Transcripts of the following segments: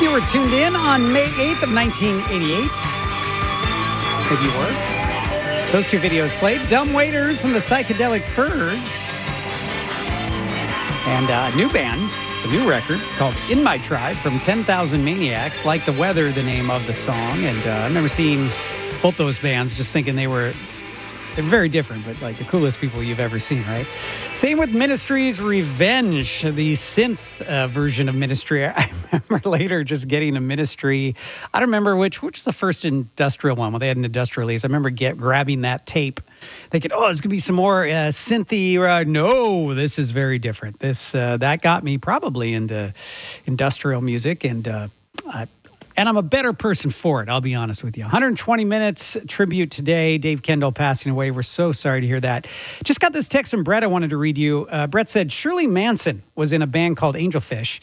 You were tuned in on May 8th of 1988. Maybe you were. Those two videos played. Dumb Waiters from the Psychedelic Furs. And a new band, a new record called In My Tribe from 10,000 Maniacs. Like the Weather, the name of the song. And I remember seeing both those bands, just thinking they're very different, but like the coolest people you've ever seen, right? Same with Ministry's Revenge, the synth version of Ministry. I remember later just getting a Ministry. I don't remember which was the first industrial one. Well, they had an industrial release. I remember grabbing that tape, thinking, "Oh, there's gonna be some more synthy." No, this is very different. That got me probably into industrial music, and I'm a better person for it, I'll be honest with you. 120 minutes tribute today. Dave Kendall passing away. We're so sorry to hear that. Just got this text from Brett I wanted to read you. Brett said, Shirley Manson was in a band called Angelfish.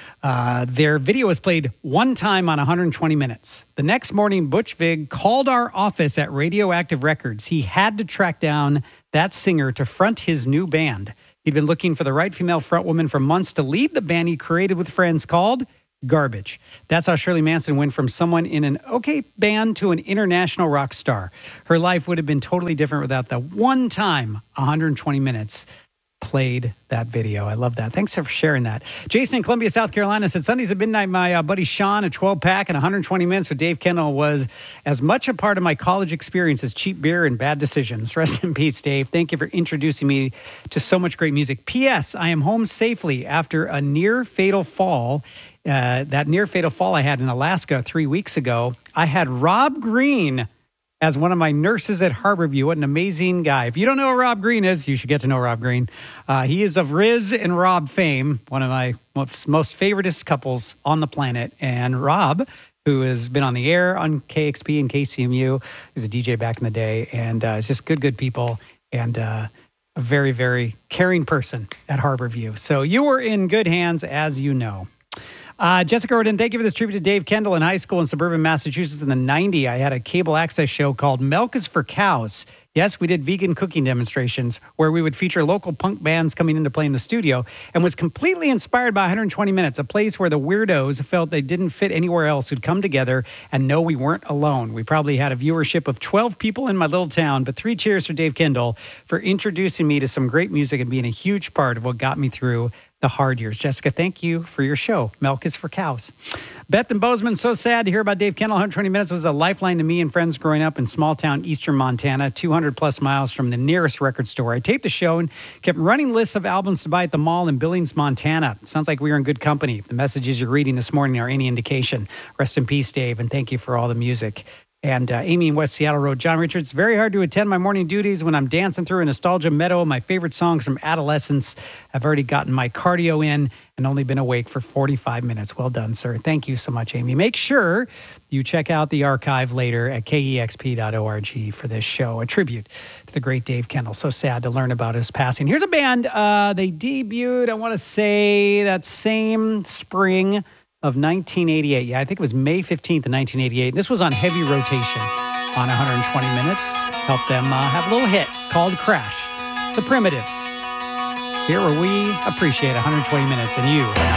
Their video was played one time on 120 minutes. The next morning, Butch Vig called our office at Radioactive Records. He had to track down that singer to front his new band. He'd been looking for the right female frontwoman for months to lead the band he created with friends called Garbage. That's how Shirley Manson went from someone in an okay band to an international rock star. Her life would have been totally different without the one time 120 minutes played that video. I love that. Thanks for sharing that. Jason in Columbia, South Carolina said, Sundays at midnight, my buddy Sean, a 12-pack and 120 minutes with Dave Kendall was as much a part of my college experience as cheap beer and bad decisions. Rest in peace, Dave. Thank you for introducing me to so much great music. P.S. I am home safely after a near-fatal fall. That near-fatal fall I had in Alaska 3 weeks ago. I had Rob Green as one of my nurses at Harborview. What an amazing guy. If you don't know who Rob Green is, you should get to know Rob Green. He is of Riz and Rob fame, one of my most favoritist couples on the planet. And Rob, who has been on the air on KXP and KCMU, he's a DJ back in the day, and it's just good people, and a very, very caring person at Harborview. So you were in good hands, as you know. Jessica Gordon, thank you for this tribute to Dave Kendall. In high school in suburban Massachusetts in the 90s, I had a cable access show called Milk is for Cows. Yes, we did vegan cooking demonstrations where we would feature local punk bands coming in to play in the studio, and was completely inspired by 120 Minutes, a place where the weirdos felt they didn't fit anywhere else who'd come together and know we weren't alone. We probably had a viewership of 12 people in my little town, but 3 cheers for Dave Kendall for introducing me to some great music and being a huge part of what got me through the hard years. Jessica, thank you for your show. Milk is for Cows. Beth and Bozeman, so sad to hear about Dave Kendall. 120 Minutes was a lifeline to me and friends growing up in small town eastern Montana, 200 plus miles from the nearest record store. I taped the show and kept running lists of albums to buy at the mall in Billings, Montana. Sounds like we were in good company. The messages you're reading this morning are any indication. Rest in peace, Dave, and thank you for all the music. And Amy in West Seattle wrote, John Richards, very hard to attend my morning duties when I'm dancing through a nostalgia meadow. My favorite songs from adolescence. I've already gotten my cardio in and only been awake for 45 minutes. Well done, sir. Thank you so much, Amy. Make sure you check out the archive later at kexp.org for this show, a tribute to the great Dave Kendall. So sad to learn about his passing. Here's a band. They debuted, I want to say, that same spring of 1988. Yeah, I think it was May 15th of 1988. This was on heavy rotation on 120 Minutes. Helped them have a little hit called Crash. The Primitives. Here where we appreciate 120 Minutes and you.